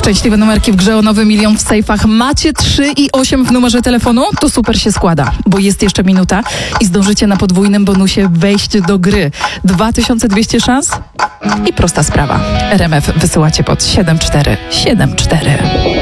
Szczęśliwe numerki w grze o nowy milion w sejfach. Macie 3 i 8 w numerze telefonu? To super się składa, bo jest jeszcze minuta i zdążycie na podwójnym bonusie wejść do gry. 2200 szans i prosta sprawa. RMF wysyłacie pod 7474.